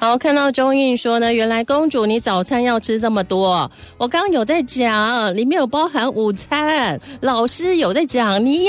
好，看到钟印说呢，原来公主你早餐要吃这么多，我刚刚有在讲，里面有包含午餐，老师有在讲，你